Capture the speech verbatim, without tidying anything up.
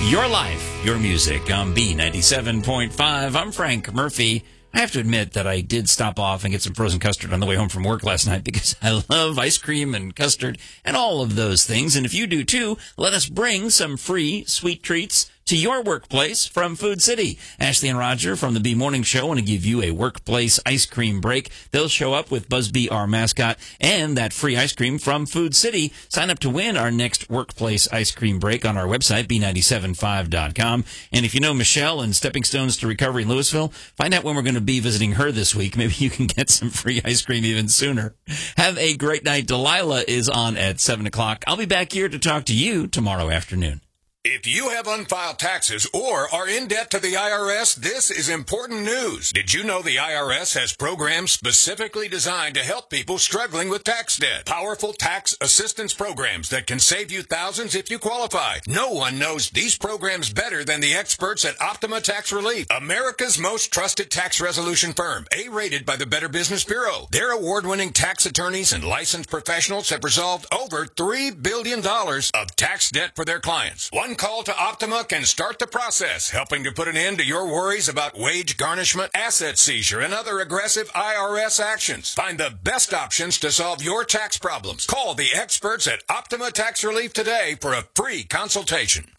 Your life, your music on B ninety-seven point five. I'm Frank Murphy. I have to admit that I did stop off and get some frozen custard on the way home from work last night because I love ice cream and custard and all of those things. And if you do too, let us bring some free sweet treats to your workplace from Food City. Ashley and Roger from the B Morning Show want to give you a workplace ice cream break. They'll show up with Busby, our mascot, and that free ice cream from Food City. Sign up to win our next workplace ice cream break on our website, B nine seven five dot com. And if you know Michelle and Stepping Stones to Recovery in Louisville, find out when we're going to be visiting her this week. Maybe you can get some free ice cream even sooner. Have a great night. Delilah is on at seven o'clock. I'll be back here to talk to you tomorrow afternoon. If you have unfiled taxes or are in debt to the I R S, this is important news. Did you know the I R S has programs specifically designed to help people struggling with tax debt? Powerful tax assistance programs that can save you thousands if you qualify. No one knows these programs better than the experts at Optima Tax Relief, America's most trusted tax resolution firm, A-rated by the Better Business Bureau. Their award-winning tax attorneys and licensed professionals have resolved over three billion dollars of tax debt for their clients. One call to Optima can start the process, helping to put an end to your worries about wage garnishment, asset seizure, and other aggressive I R S actions. Find the best options to solve your tax problems. Call the experts at Optima Tax Relief today for a free consultation.